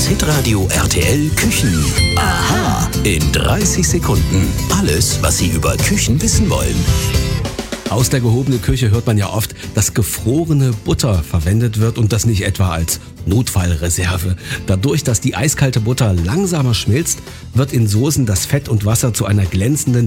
Das Hitradio RTL Küchen. Aha. In 30 Sekunden. Alles, was Sie über Küchen wissen wollen. Aus der gehobenen Küche hört man ja oft, dass gefrorene Butter verwendet wird und das nicht etwa als Notfallreserve. Dadurch, dass die eiskalte Butter langsamer schmilzt, wird in Soßen das Fett und Wasser zu einer glänzenden